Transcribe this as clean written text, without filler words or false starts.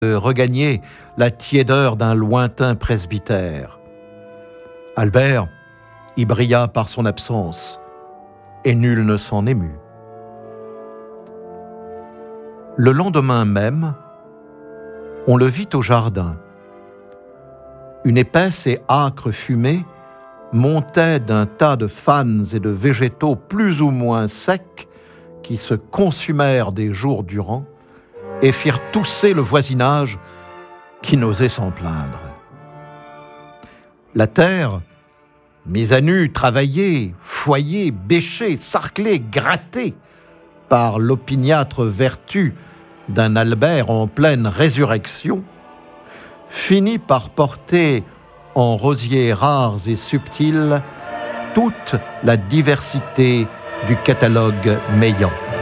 de regagner la tiédeur d'un lointain presbytère. Albert y brilla par son absence, et nul ne s'en émut. Le lendemain même, on le vit au jardin. Une épaisse et âcre fumée montait d'un tas de fans et de végétaux plus ou moins secs qui se consumèrent des jours durant et firent tousser le voisinage qui n'osait s'en plaindre. La terre, mise à nu, travaillée, foyée, bêchée, sarclée, grattée par l'opiniâtre vertu d'un Albert en pleine résurrection, finit par porter en rosiers rares et subtils toute la diversité du catalogue Meillant.